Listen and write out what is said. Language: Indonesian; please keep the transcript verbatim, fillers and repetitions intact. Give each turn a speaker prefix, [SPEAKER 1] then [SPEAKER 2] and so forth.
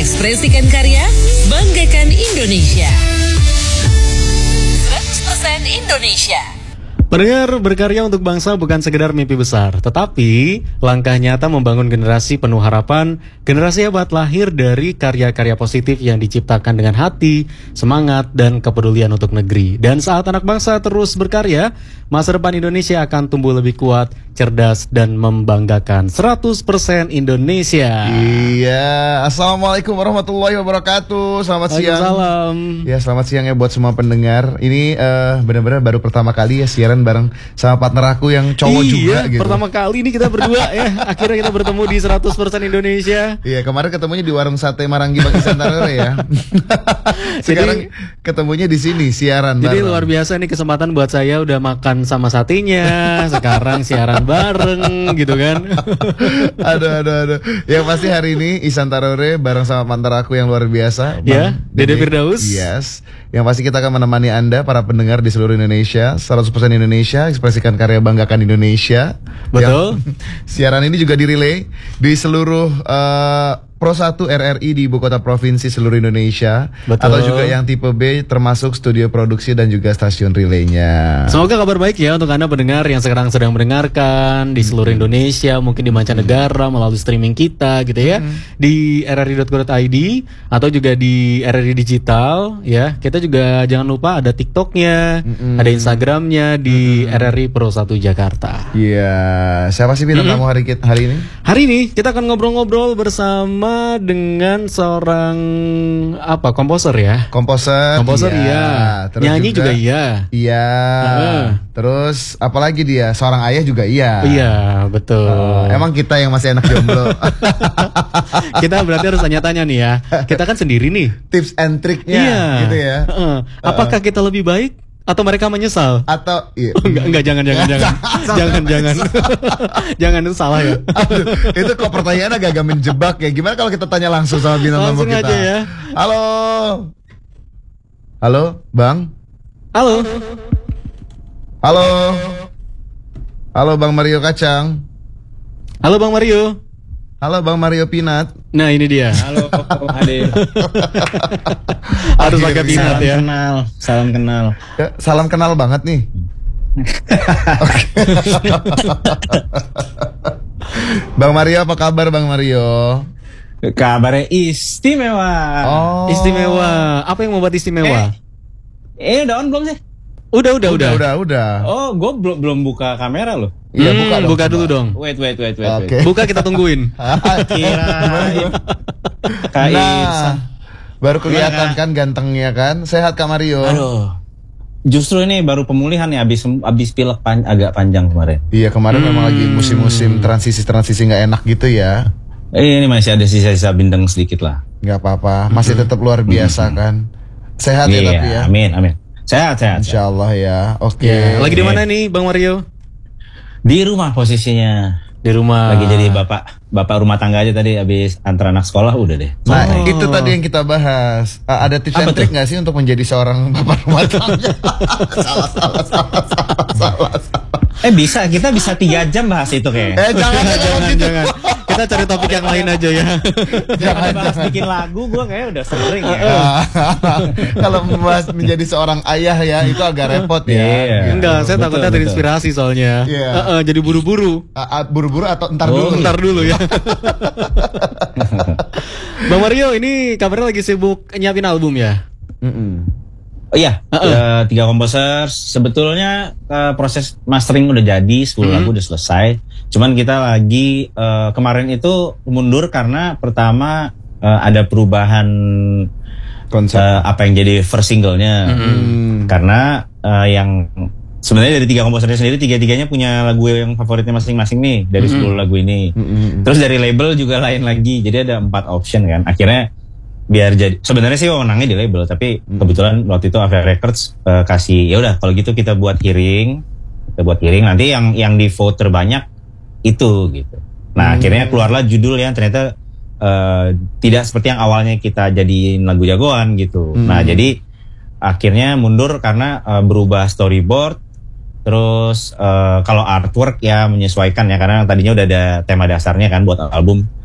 [SPEAKER 1] Ekspresikan karya, banggakan Indonesia. seratus persen Indonesia.
[SPEAKER 2] Pendengar, berkarya untuk bangsa bukan sekedar mimpi besar, tetapi langkah nyata membangun generasi penuh harapan. Generasi hebat lahir dari karya-karya positif yang diciptakan dengan hati, semangat, dan kepedulian untuk negeri. Dan saat anak bangsa terus berkarya, masa depan Indonesia akan tumbuh lebih kuat, cerdas, dan membanggakan. Seratus persen Indonesia.
[SPEAKER 3] Iya, Assalamualaikum warahmatullahi wabarakatuh. Selamat siang.
[SPEAKER 2] Waalaikumsalam.
[SPEAKER 3] Ya, selamat siang ya buat semua pendengar. Ini uh, benar-benar baru pertama kali ya siaran bareng sama partner aku yang cowok
[SPEAKER 2] iya,
[SPEAKER 3] juga gitu.
[SPEAKER 2] Pertama kali nih kita berdua ya. Akhirnya kita bertemu di seratus persen Indonesia.
[SPEAKER 3] Iya, kemarin ketemunya di warung sate Maranggi Bagi Santarore ya. Sekarang jadi, ketemunya di sini siaran
[SPEAKER 2] jadi
[SPEAKER 3] bareng.
[SPEAKER 2] Luar biasa nih kesempatan buat saya, udah makan sama satenya, sekarang siaran bareng gitu kan.
[SPEAKER 3] Aduh aduh aduh. Yang pasti hari ini Isantarore bareng sama partner aku yang luar biasa,
[SPEAKER 2] ya, Dede Firdaus.
[SPEAKER 3] Yes. Yang pasti kita akan menemani Anda para pendengar di seluruh Indonesia, seratus persen Indonesia, ekspresikan karya, banggakan Indonesia.
[SPEAKER 2] Betul.
[SPEAKER 3] Yang, siaran ini juga direlay di seluruh uh, Pro satu R R I di ibu kota provinsi seluruh Indonesia. Betul. Atau juga yang tipe B termasuk studio produksi dan juga stasiun relaynya.
[SPEAKER 2] Semoga kabar baik ya untuk Anda pendengar yang sekarang sedang mendengarkan di seluruh Indonesia, mungkin di mancanegara melalui streaming kita gitu ya, hmm. di r r i dot co dot i d atau juga di R R I Digital ya. Kita juga jangan lupa ada TikToknya, hmm. ada Instagramnya di hmm. R R I Pro satu Jakarta.
[SPEAKER 3] Iya, yeah. Siapa sih bintang hmm. kamu hari hari ini?
[SPEAKER 2] Hari ini kita akan ngobrol-ngobrol bersama dengan seorang apa komposer ya?
[SPEAKER 3] Komposer.
[SPEAKER 2] Komposer iya. iya. Nyanyi juga, juga iya.
[SPEAKER 3] Iya. Uh. Terus apalagi dia seorang ayah juga iya.
[SPEAKER 2] Iya, betul.
[SPEAKER 3] Uh, emang kita yang masih anak jomblo.
[SPEAKER 2] Kita berarti harus tanya-tanya nih ya. Kita kan sendiri nih.
[SPEAKER 3] Tips and triknya
[SPEAKER 2] iya.
[SPEAKER 3] gitu ya.
[SPEAKER 2] Uh. Apakah uh. kita lebih baik? Atau mereka menyesal?
[SPEAKER 3] Atau iya.
[SPEAKER 2] Oh, enggak, enggak, jangan, jangan, jangan, jangan, jangan, jangan, itu salah ya.
[SPEAKER 3] Aduh, itu kok pertanyaan agak-agak menjebak ya. Gimana kalau kita tanya langsung sama bintang tamu kita?
[SPEAKER 2] Langsung aja ya.
[SPEAKER 3] Halo, halo, Bang.
[SPEAKER 2] Halo,
[SPEAKER 3] halo, halo, Bang Mario Kacang.
[SPEAKER 2] Halo, Bang Mario.
[SPEAKER 3] Halo, Bang Mario Pinat.
[SPEAKER 2] Nah, ini dia.
[SPEAKER 4] Halo, Ade.
[SPEAKER 2] Harus pakai Pinat ya.
[SPEAKER 4] Salam kenal, salam kenal.
[SPEAKER 3] Ya, salam kenal banget nih. Bang Mario, apa kabar Bang Mario?
[SPEAKER 4] Kabarnya istimewa.
[SPEAKER 3] Oh.
[SPEAKER 2] Istimewa. Apa yang membuat istimewa?
[SPEAKER 4] Eh, eh udah on belum sih?
[SPEAKER 2] Udah, udah, udah,
[SPEAKER 3] udah, udah.
[SPEAKER 4] Oh, gue belum belum buka kamera loh.
[SPEAKER 3] Iya,
[SPEAKER 2] hmm,
[SPEAKER 3] buka dong.
[SPEAKER 2] Buka dulu dong.
[SPEAKER 4] Wait, wait, wait, wait.
[SPEAKER 3] Okay.
[SPEAKER 2] Buka, kita tungguin.
[SPEAKER 4] Kirain.
[SPEAKER 3] Nah, baru kelihatan kan gantengnya kan. Sehat Kak Mario?
[SPEAKER 4] Aduh. Justru ini baru pemulihan nih, abis abis pilek pan, agak panjang kemarin.
[SPEAKER 3] Iya, kemarin hmm. memang lagi musim-musim transisi-transisi nggak enak gitu ya.
[SPEAKER 4] Eh, ini masih ada sisa-sisa bindeng sedikit lah.
[SPEAKER 3] Nggak apa-apa, masih hmm. tetap luar biasa hmm. kan. Sehat
[SPEAKER 4] iya,
[SPEAKER 3] ya tapi ya.
[SPEAKER 4] Amin, amin. Sehat, sehat.
[SPEAKER 3] Insya Allah ya. Oke.
[SPEAKER 2] Okay. Ya, lagi di mana nih, Bang Mario?
[SPEAKER 4] Di rumah posisinya.
[SPEAKER 2] Di rumah.
[SPEAKER 4] Lagi jadi bapak bapak rumah tangga aja tadi, habis antar anak sekolah udah deh.
[SPEAKER 3] Nah,
[SPEAKER 2] oh.
[SPEAKER 3] itu tadi yang kita bahas. Uh, ada tips and trick nggak sih untuk menjadi seorang bapak rumah tangga? salah, salah, salah, salah, salah, salah.
[SPEAKER 4] Eh bisa, kita bisa tiga jam bahas itu kayak.
[SPEAKER 3] Eh jangan,
[SPEAKER 2] jangan, jangan. Kita cari topik yang lain aja ya.
[SPEAKER 4] Jangan bahas bikin lagu, gue kayak udah sering ya.
[SPEAKER 3] Kalau membahas menjadi seorang ayah ya, itu agak repot ya.
[SPEAKER 4] Yeah.
[SPEAKER 2] Enggak, saya betul, takutnya terinspirasi soalnya.
[SPEAKER 3] Yeah.
[SPEAKER 2] Uh, uh, jadi buru-buru.
[SPEAKER 3] Uh, uh, buru-buru atau entar
[SPEAKER 2] oh,
[SPEAKER 3] dulu?
[SPEAKER 2] Entar dulu ya. Bang Mario, ini kabarnya lagi sibuk nyiapin album ya?
[SPEAKER 3] Mm-mm.
[SPEAKER 4] Oh iya, uh -uh. Uh, tiga komposer. Sebetulnya uh, proses mastering udah jadi, sepuluh mm-hmm. lagu udah selesai. Cuman kita lagi uh, kemarin itu mundur karena pertama uh, ada perubahan konsep uh, apa yang jadi first singlenya. Mm-hmm. Karena uh, yang sebenarnya dari tiga komposernya sendiri, tiga-tiganya punya lagu yang favoritnya masing-masing nih dari mm-hmm. sepuluh lagu ini. Mm-hmm. Terus dari label juga lain lagi. Jadi ada empat option kan. Akhirnya biar jadi, sebenarnya sih wewenangnya di label, tapi hmm. kebetulan waktu itu Avia Records uh, kasih ya udah kalau gitu kita buat hearing, kita buat hearing nanti yang yang di vote terbanyak itu gitu. Nah hmm. akhirnya keluarlah judul yang ternyata uh, tidak seperti yang awalnya kita jadiin lagu jagoan gitu. Hmm. Nah jadi akhirnya mundur karena uh, berubah storyboard, terus uh, kalau artwork ya menyesuaikan ya karena tadinya udah ada tema dasarnya kan buat album.